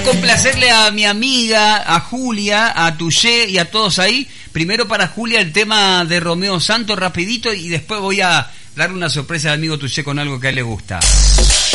complacerle a mi amiga, a Julia, a Tuyé y a todos ahí. Primero para Julia el tema de Romeo Santos rapidito y después voy a dar una sorpresa al amigo Tuyé con algo que a él le gusta.